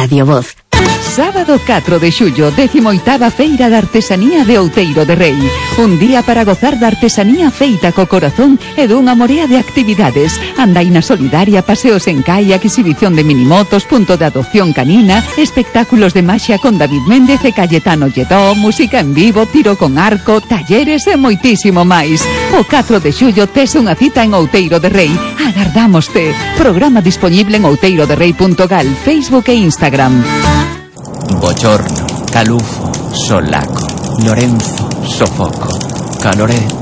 Radio Voz. Sábado 4 de xullo, 18ª Feira de Artesanía de Outeiro de Rei. Un día para gozar da artesanía feita co corazón e dunha morea de actividades. Andaina solidaria, paseos en kayak, exhibición de minimotos, punto de adopción canina, espectáculos de maxia con David Méndez e Cayetano Lledó, música en vivo, tiro con arco, talleres e moitísimo máis. O 4 de xullo tes unha cita en Outeiro de Rei. Agardámoste. Programa disponible en outeiroderrei.gal, Facebook e Instagram. Bochorno, calufo, solaco, Lorenzo, sofoco, caloré,